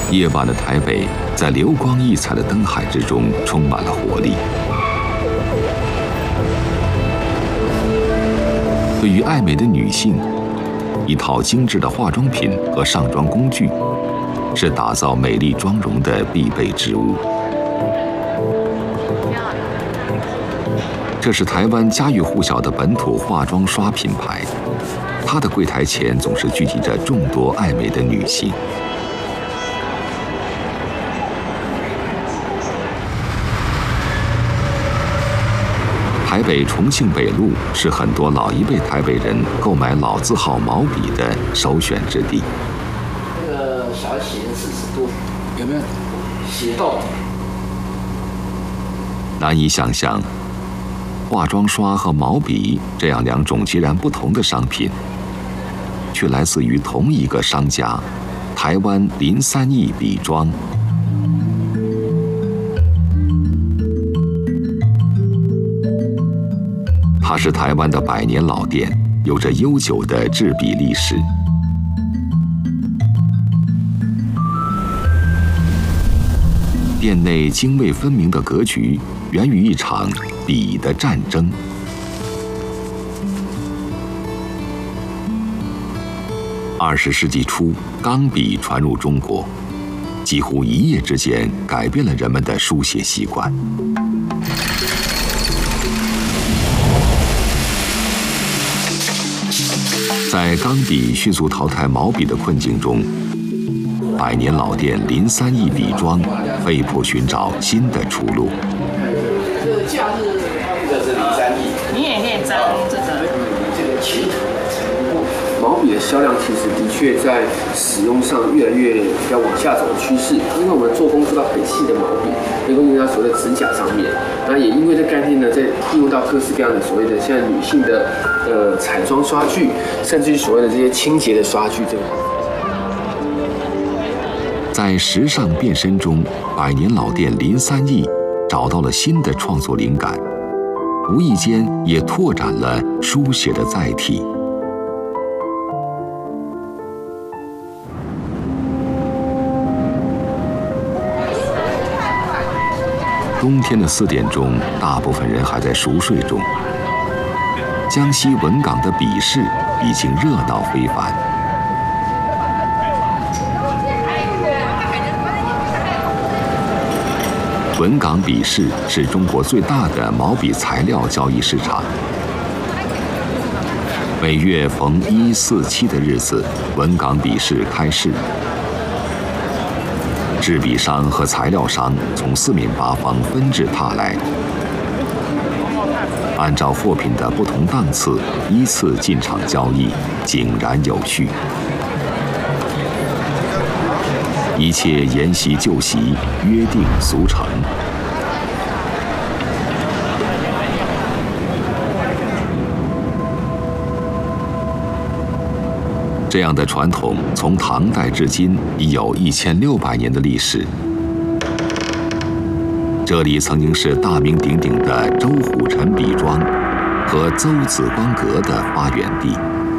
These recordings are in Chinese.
夜晚的台北，在流光溢彩的灯海之中，充满了活力。对于爱美的女性，一套精致的化妆品和上妆工具，是打造美丽妆容的必备之物。这是台湾家喻户晓的本土化妆刷品牌，它的柜台前总是聚集着众多爱美的女性。台北重庆北路是很多老一辈台北人购买老字号毛笔的首选之地。 这个小写40度，有没有写到？ 难以想象，化妆刷和毛笔这样两种截然不同的商品，却来自于同一个商家——台湾林三义笔庄。它是台湾的100年老店，有着悠久的制笔历史。店内泾渭分明的格局，源于一场笔的战争。20世纪初，钢笔传入中国，几乎一夜之间改变了人们的书写习惯。在钢笔迅速淘汰毛笔的困境中，100年老店林三义笔庄被迫寻找新的出路。 这个假日，这是林三义， 你也可以沾这个。 这个琴头的程度。毛笔的销量其实的确在使用上越来越要往下走的趋势，因为我们做工做到很细的毛笔，能够用到所谓的指甲上面。那也因为这概念呢，在应用到各式各样的所谓的现在女性的彩妆刷具，甚至于所谓的这些清洁的刷具这个。 在时尚变身中，100年老店林三义找到了新的创作灵感，无意间也拓展了书写的载体。冬天的4点钟，大部分人还在熟睡中。江西文港的笔市已经热闹非凡。文港笔市是中国最大的毛笔材料交易市场。每月逢1、4、7的日子，文港笔市开市。制笔商和材料商从四面八方纷至沓来，按照货品的不同档次依次进场交易，井然有序。一切沿袭旧习，约定俗成。这样的传统从唐代至今已有1600年的历史。这里曾经是大名鼎鼎的周虎臣笔庄和邹子光阁的发源地。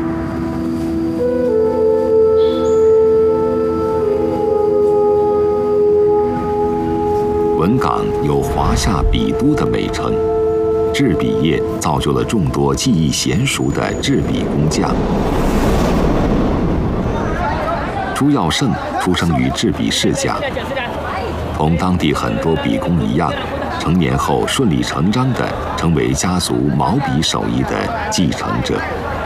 文港有华夏笔都的美称，制笔业造就了众多技艺娴熟的制笔工匠。朱耀盛出生于制笔世家，同当地很多笔工一样，成年后顺理成章地成为家族毛笔手艺的继承者。